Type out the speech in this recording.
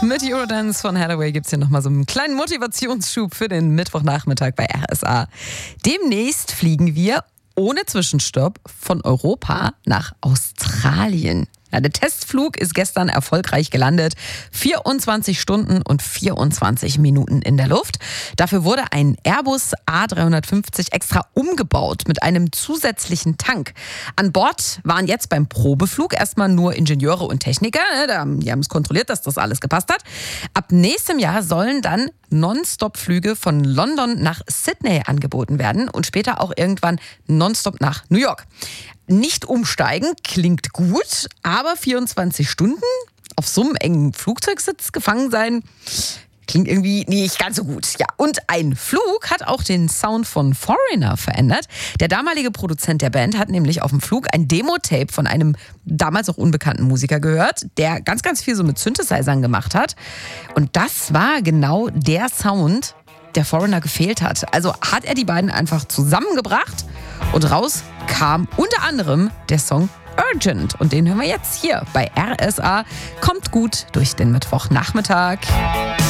Mit Eurodance von Hathaway gibt es hier nochmal so einen kleinen Motivationsschub für den Mittwochnachmittag bei RSA. Demnächst fliegen wir ohne Zwischenstopp von Europa nach Australien. Ja, der Testflug ist gestern erfolgreich gelandet. 24 Stunden und 24 Minuten in der Luft. Dafür wurde ein Airbus A350 extra umgebaut mit einem zusätzlichen Tank. An Bord waren jetzt beim Probeflug erstmal nur Ingenieure und Techniker. Die haben es kontrolliert, dass das alles gepasst hat. Ab nächstem Jahr sollen dann Nonstop-Flüge von London nach Sydney angeboten werden und später auch irgendwann Nonstop nach New York. Nicht umsteigen klingt gut, aber 24 Stunden auf so einem engen Flugzeugsitz gefangen sein, klingt irgendwie nicht ganz so gut. Ja, und ein Flug hat auch den Sound von Foreigner verändert. Der damalige Produzent der Band hat nämlich auf dem Flug ein Demo-Tape von einem damals auch unbekannten Musiker gehört, der ganz, ganz viel so mit Synthesizern gemacht hat. Und das war genau der Sound, der Foreigner gefehlt hat. Also hat er die beiden einfach zusammengebracht und raus kam unter anderem der Song Urgent. Und den hören wir jetzt hier bei RSA. Kommt gut durch den Mittwochnachmittag.